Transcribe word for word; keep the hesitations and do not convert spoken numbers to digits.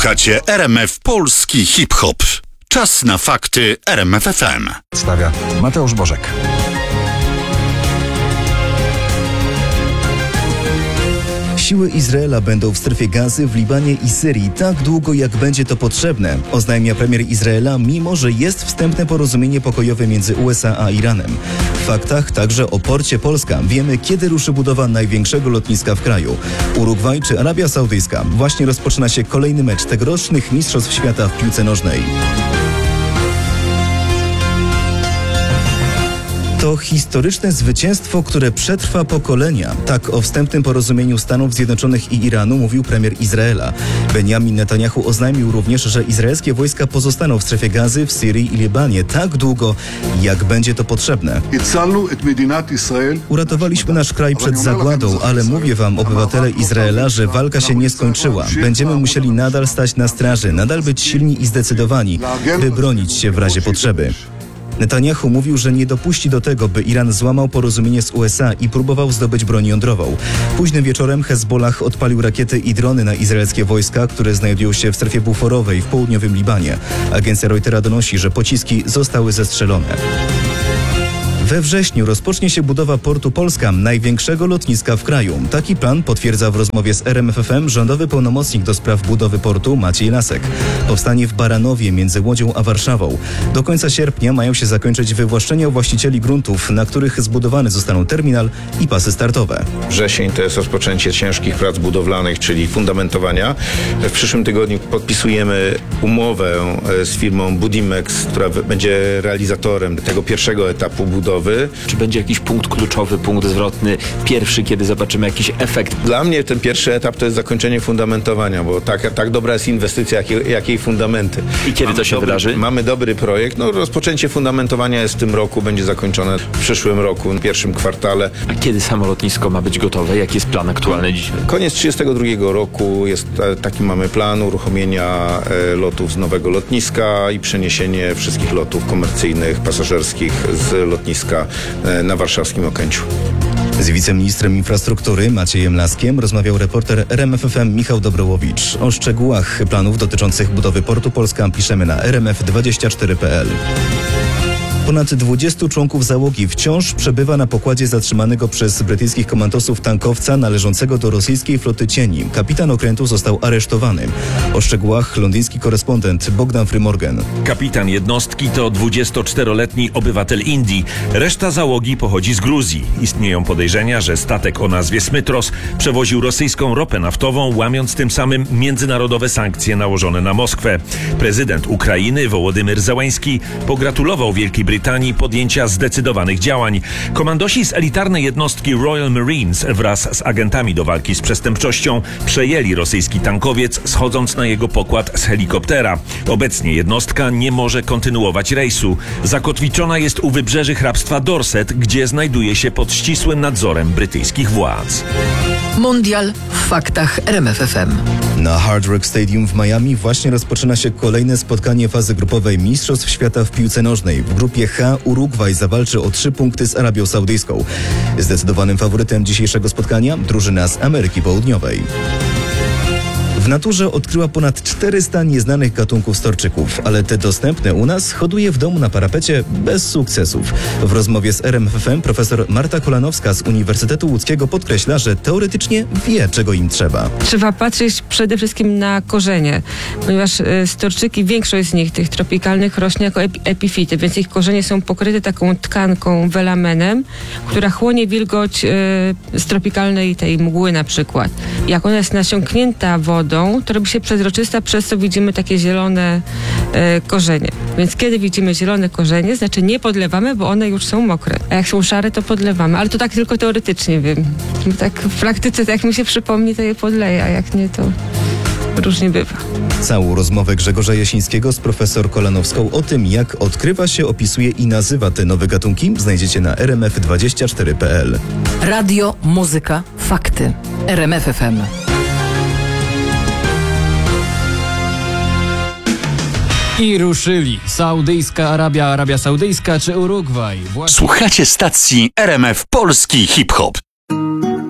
Słuchacie R M F Polski Hip-Hop. Czas na fakty R M F F M. Stawia Mateusz Bożek. Siły Izraela będą w strefie Gazy, w Libanie i Syrii tak długo, jak będzie to potrzebne, oznajmia premier Izraela, mimo że jest wstępne porozumienie pokojowe między U S A a Iranem. W faktach także o porcie Polska. Wiemy, kiedy ruszy budowa największego lotniska w kraju. Urugwaj czy Arabia Saudyjska? Właśnie rozpoczyna się kolejny mecz tegorocznych Mistrzostw Świata w piłce nożnej. To historyczne zwycięstwo, które przetrwa pokolenia. Tak o wstępnym porozumieniu Stanów Zjednoczonych i Iranu mówił premier Izraela. Benjamin Netanyahu oznajmił również, że izraelskie wojska pozostaną w strefie Gazy, w Syrii i Libanie tak długo, jak będzie to potrzebne. Uratowaliśmy nasz kraj przed zagładą, ale mówię wam, obywatele Izraela, że walka się nie skończyła. Będziemy musieli nadal stać na straży, nadal być silni i zdecydowani, by bronić się w razie potrzeby. Netanyahu mówił, że nie dopuści do tego, by Iran złamał porozumienie z U S A i próbował zdobyć broń jądrową. Późnym wieczorem Hezbollah odpalił rakiety i drony na izraelskie wojska, które znajdują się w strefie buforowej w południowym Libanie. Agencja Reutera donosi, że pociski zostały zestrzelone. We wrześniu rozpocznie się budowa portu Polska, największego lotniska w kraju. Taki plan potwierdza w rozmowie z R M F F M rządowy pełnomocnik do spraw budowy portu Maciej Lasek. Powstanie w Baranowie między Łodzią a Warszawą. Do końca sierpnia mają się zakończyć wywłaszczenia właścicieli gruntów, na których zbudowane zostaną terminal i pasy startowe. Wrzesień to jest rozpoczęcie ciężkich prac budowlanych, czyli fundamentowania. W przyszłym tygodniu podpisujemy umowę z firmą Budimex, która będzie realizatorem tego pierwszego etapu budowy. Czy będzie jakiś punkt kluczowy, punkt zwrotny, pierwszy, kiedy zobaczymy jakiś efekt? Dla mnie ten pierwszy etap to jest zakończenie fundamentowania, bo tak, tak dobra jest inwestycja, jak, jak jej fundamenty. I kiedy mamy to się dobry, wydarzy? Mamy dobry projekt. No, rozpoczęcie fundamentowania jest w tym roku, będzie zakończone w przyszłym roku, w pierwszym kwartale. A kiedy samo lotnisko ma być gotowe? Jaki jest plan aktualny dzisiaj? Koniec trzydziestego drugiego roku jest taki mamy plan uruchomienia e, lotów z nowego lotniska i przeniesienie wszystkich lotów komercyjnych, pasażerskich z lotniska na warszawskim Okęciu. Z wiceministrem infrastruktury Maciejem Laskiem rozmawiał reporter R M F F M Michał Dobrołowicz. O szczegółach planów dotyczących budowy portu Polska piszemy na r m f dwadzieścia cztery kropka p l. Ponad dwudziestu członków załogi wciąż przebywa na pokładzie zatrzymanego przez brytyjskich komandosów tankowca należącego do rosyjskiej floty cieni. Kapitan okrętu został aresztowany. O szczegółach londyński korespondent Bogdan Frymorgan. Kapitan jednostki to dwudziestoczteroletni obywatel Indii. Reszta załogi pochodzi z Gruzji. Istnieją podejrzenia, że statek o nazwie Smytros przewoził rosyjską ropę naftową, łamiąc tym samym międzynarodowe sankcje nałożone na Moskwę. Prezydent Ukrainy Wołodymyr Zełański pogratulował Wielkiej Brytanii Brytanii podjęcia zdecydowanych działań. Komandosi z elitarnej jednostki Royal Marines wraz z agentami do walki z przestępczością przejęli rosyjski tankowiec, schodząc na jego pokład z helikoptera. Obecnie jednostka nie może kontynuować rejsu. Zakotwiczona jest u wybrzeży hrabstwa Dorset, gdzie znajduje się pod ścisłym nadzorem brytyjskich władz. Mundial w faktach R M F F M. Na Hard Rock Stadium w Miami właśnie rozpoczyna się kolejne spotkanie fazy grupowej Mistrzostw Świata w piłce nożnej. W grupie H Urugwaj zawalczy o trzy punkty z Arabią Saudyjską. Zdecydowanym faworytem dzisiejszego spotkania drużyna z Ameryki Południowej. W naturze odkryła ponad czterysta nieznanych gatunków storczyków, ale te dostępne u nas hoduje w domu na parapecie bez sukcesów. W rozmowie z R M F F M profesor Marta Kolanowska z Uniwersytetu Łódzkiego podkreśla, że teoretycznie wie, czego im trzeba. Trzeba patrzeć przede wszystkim na korzenie, ponieważ storczyki, większość z nich, tych tropikalnych, rośnie jako epifity, więc ich korzenie są pokryte taką tkanką, welamenem, która chłonie wilgoć z tropikalnej tej mgły na przykład. Jak ona jest nasiąknięta wodą, to robi się przezroczysta, przez co widzimy takie zielone e, korzenie. Więc kiedy widzimy zielone korzenie, znaczy nie podlewamy, bo one już są mokre. A jak są szare, to podlewamy. Ale to tak tylko teoretycznie wiem. Tak w praktyce, jak mi się przypomni, to je podleję, a jak nie, to różnie bywa. Całą rozmowę Grzegorza Jasińskiego z profesor Kolanowską o tym, jak odkrywa się, opisuje i nazywa te nowe gatunki, znajdziecie na r m f dwadzieścia cztery kropka p l. Radio, muzyka, fakty. R M F F M. I ruszyli. Saudyjska Arabia, Arabia Saudyjska czy Urugwaj? Właśnie... Słuchacie stacji R M F Polski Hip-Hop.